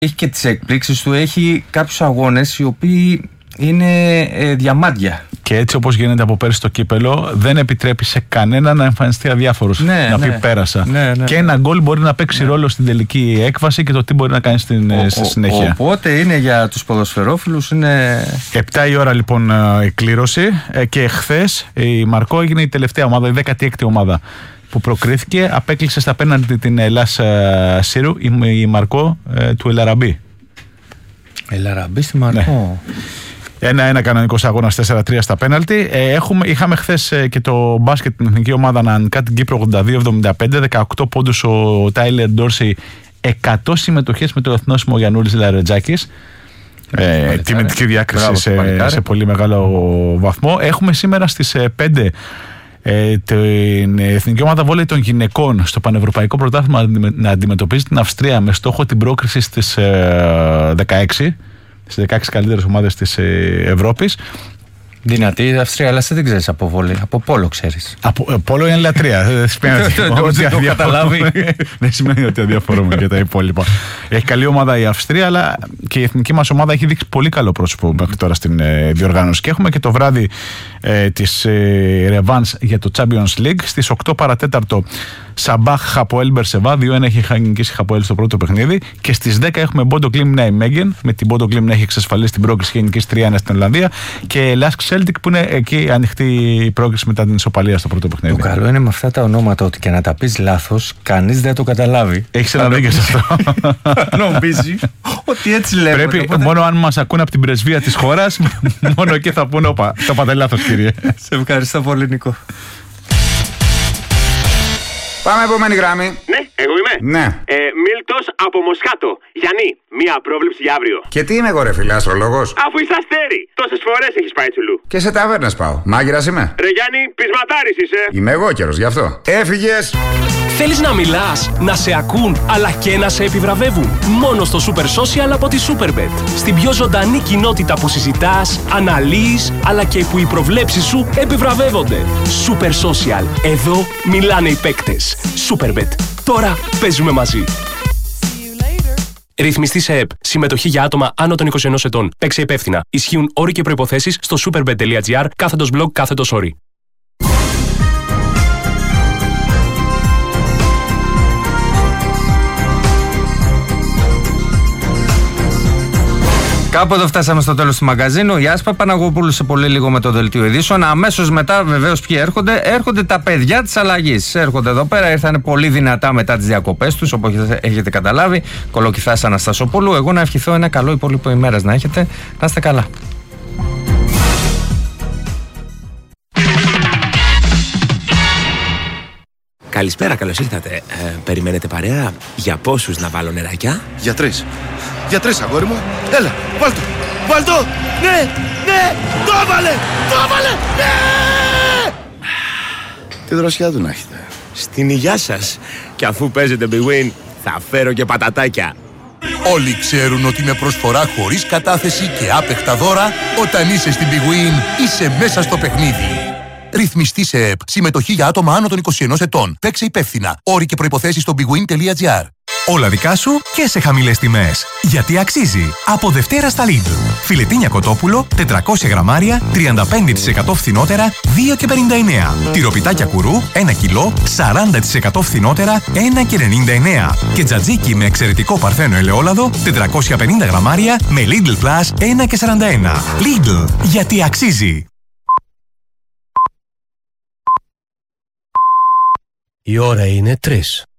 Έχει και τις εκπλήξεις του, έχει κάποιους αγώνες οι οποίοι είναι διαμάντια. Και έτσι όπως γίνεται από πέρσι το κύπελο, δεν επιτρέπει σε κανένα να εμφανιστεί αδιάφορος. Να πει πέρασα. Και ένα γκολ μπορεί να παίξει ρόλο στην τελική έκβαση και το τι μπορεί να κάνει στη συνέχεια. Οπότε είναι για τους ποδοσφαιρόφιλους. Είναι 7 η ώρα λοιπόν η κλήρωση. Και χθες η Μαρκό έγινε η τελευταία ομάδα, η 16η ομάδα που προκρίθηκε. Απέκλεισε στα πέναλτι την Ελλάς Σύρου, η Μαρκό του Ελαραμπή. Ελαραμπή στη Μαρκό. Ένα κανονικός αγώνας 4-3 στα πέναλτι. Είχαμε χθες και το μπάσκετ, την εθνική ομάδα να νικά την Κύπρο 82-75, 18 πόντους ο Τάιλερ Ντόρσι, 100 συμμετοχές με το εθνόσημο Γιαννούλης Λαρετζάκης. Τιμητική διάκριση σε πολύ μεγάλο βαθμό. Έχουμε σήμερα στις 5 την εθνική ομάδα βόλεϊ των γυναικών στο Πανευρωπαϊκό Πρωτάθλημα να αντιμετωπίζει την Αυστρία με στόχο την πρόκριση στις 16. Στις 16 καλύτερες ομάδες της Ευρώπης. Δυνατή η Αυστρία, αλλά εσύ δεν ξέρεις από βόλεϊ. Από πόλο ξέρεις. Από πόλο είναι λατρεία. Δεν σημαίνει ότι αδιαφορούμε για τα υπόλοιπα. Έχει καλή ομάδα η Αυστρία, αλλά και η εθνική μας ομάδα έχει δείξει πολύ καλό πρόσωπο μέχρι τώρα στην διοργάνωση. Και έχουμε και το βράδυ της Ρεβάνς για το Champions League στις 8 παρατέταρτο. Σαμπάχ Χαποέλ Μπερσεβά, 2-1 έχει νικήσει η Χαποέλ στο πρώτο παιχνίδι. Και στις 10 έχουμε Μπόντο Γκλίμ Νάιμέγεν, με την Μπόντο Γκλίμ να έχει εξασφαλίσει την πρόκριση και νικήσει 3-1 στην Ολλανδία. Και Λάσκ Σέλτικ που είναι εκεί ανοιχτή η πρόκριση μετά την ισοπαλία στο πρώτο παιχνίδι. Το καλό είναι με αυτά τα ονόματα ότι και να τα πεις λάθος, κανείς δεν το καταλάβει. Έχεις ένα δίκιο σε αυτό. Νομίζει ότι έτσι λέμε. Πρέπει οπότε... μόνο αν μας ακούνε από την πρεσβεία της χώρας, μόνο εκεί θα πούνε, όπα, το είπατε λάθος κύριε. Σε ευχαριστώ πολύ Νικό. Πάμε επόμενη γράμμη. Ναι, εγώ είμαι. Ναι. Μίλτος από Μοσχάτο. Γιάννη, μία πρόβλεψη για αύριο. Και τι είμαι εγώ ρε φίλε, αστρολόγος? Αφού είσαι αστέρι, τόσες φορές έχεις πάει τσουλού. Και σε ταβέρνες πάω. Μάγειρας είμαι. Ρε Γιάννη, πεισματάρης είσαι. Είμαι εγώ καιρός γι' αυτό. Έφυγες. Θέλεις να μιλάς, να σε ακούν, αλλά και να σε επιβραβεύουν. Μόνο στο Super Social από τη Superbet. Στην πιο ζωντανή κοινότητα που συζητάς, αναλύεις, αλλά και που οι προβλέψεις σου επιβραβεύονται. Super Social. Εδώ μιλάνε οι παίκτες. Superbet. Τώρα παίζουμε μαζί. Ρυθμιστή σε ΕΠ. Συμμετοχή για άτομα άνω των 21 ετών. Παίξε υπεύθυνα. Ισχύουν όροι και προϋποθέσεις στο superbet.gr/blog/όροι. Κάπου εδώ φτάσαμε στο τέλος του μαγκαζίνου. Η Άσπα Παναγοπούλου σε πολύ λίγο με το δελτίο ειδήσεων. Αμέσως μετά, βεβαίως, ποιοι έρχονται? Έρχονται τα παιδιά της αλλαγής. Έρχονται εδώ πέρα, ήρθανε πολύ δυνατά μετά τις διακοπές τους, όπως έχετε καταλάβει. Κολοκυθάς Αναστασοπούλου. Εγώ να ευχηθώ ένα καλό υπόλοιπο ημέρας να έχετε. Να είστε καλά. Καλησπέρα, καλώς ήρθατε. Περιμένετε παρέα? Για πόσους να βάλω νεράκια? Για 3. Για 3, αγόρι μου. Έλα, βάλ' το. Βάλ' το. Ναι, ναι. Το έβαλε. Το έβαλε. Ναι. Τι δροσιά του να έχετε. Στην υγειά σας. Και αφού παίζετε Big Win, θα φέρω και πατατάκια. Όλοι ξέρουν ότι με προσφορά χωρίς κατάθεση και άπεχτα δώρα, όταν είσαι στην Big Win, είσαι μέσα στο παιχνίδι. Ρυθμιστή σε ΕΠ. Συμμετοχή για άτομα άνω των 21 ετών. Παίξε υπεύθυνα. Όροι και προϋποθέσεις στο bigwin.gr. Όλα δικά σου και σε χαμηλές τιμές. Γιατί αξίζει. Από Δευτέρα στα Lidl. Φιλετίνια κοτόπουλο, 400 γραμμάρια, 35% φθηνότερα, 2,59. Τυροπιτάκια κουρού, 1 κιλό, 40% φθηνότερα, 1,99. Και τζατζίκι με εξαιρετικό παρθένο ελαιόλαδο, 450 γραμμάρια, με Lidl Plus, 1,41. Lidl. Γιατί αξίζει. Η ώρα είναι 3.